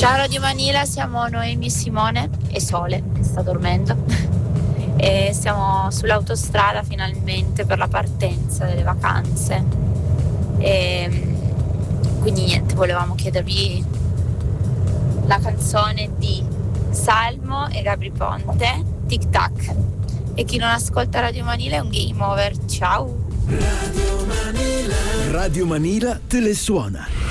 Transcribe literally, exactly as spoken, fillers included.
Ciao Radio Manila, siamo Noemi, Simone e Sole, che sta dormendo. E siamo sull'autostrada finalmente per la partenza delle vacanze. E quindi niente, volevamo chiedervi la canzone di Salmo e Gabri Ponte, Tic Tac. E chi non ascolta Radio Manila è un game over. Ciao. Radio Manila. Radio Manila te le suona.